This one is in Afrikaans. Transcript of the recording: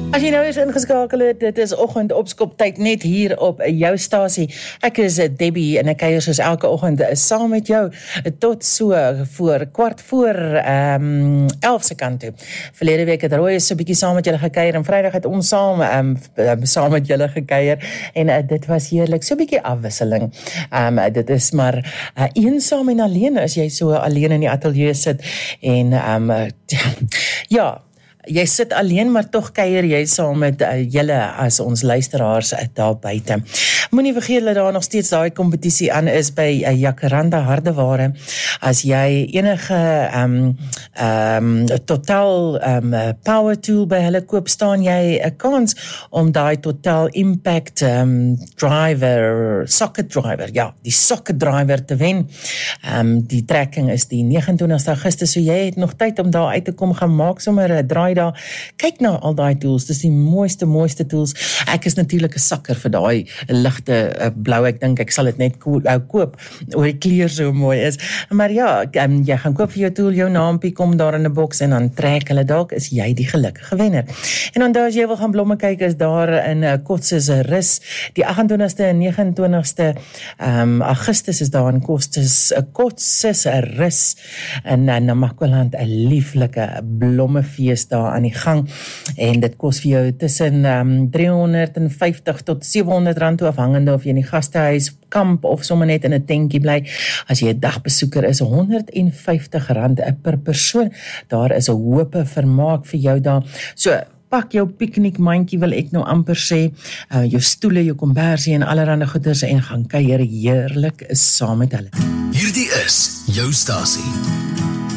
As jy nou eens ingeskakel het, dit is oggend opskoptyd net hier op jou stasie. Ek is Debbie en ek kuier soos elke oggend saam met jou tot so voor 11 se kant toe. Verlede week het Roy so 'n bietjie saam met julle gekuier en Vrydag het ons saam met julle gekuier en dit was heerlik, so 'n bietjie afwisseling. Dit is maar eensaam en alleen as jy so alleen in die ateljee sit en ja, jy sit alleen, maar tog kuier jy saam met julle as ons luisteraars daar buite. Moenie vergeet dat daar nog steeds daai kompetisie aan is by Jacaranda Hardeware. As jy enige Total power tool by hulle koop, staan jy 'n kans om daai Total Impact driver, socket driver, ja, die socket driver te wen. Die trekking is die 29 Augustus, so jy het nog tyd om daar uit te kom, gaan maak sommer 'n draai daar. Kyk na al daai tools, dis die mooiste tools. Ek is natuurlik 'n sakker vir daai ligte blou, ek dink ek sal dit net koop, oor die kleur so mooi is. Maar ja, jy gaan koop vir jou tool, jou naampie kom daar in 'n boks en dan trek hulle dalk, is jy die gelukkige wenner. En dan as jy wil gaan blomme kyk, is daar in Kotses Rus, die 28ste en 29ste Augustus is daar in Kotses Rus in Namakwaland 'n lieflike blommefees daar aan die gang, en dit kos vir jou tussen 350 tot 700 rand toe, afhangende of jy in die gastehuis kamp of sommer net in 'n tentjie bly. As jy 'n dagbesoeker is, 150 rand per persoon. Daar is 'n hoop vermaak vir jou daar. So pak jou piknikmandjie, wil ek nou amper sê, jou stoele, jou kombersie en allerlei goeders, en gaan kuier heerlik saam met hulle. Hierdie is jou stasie.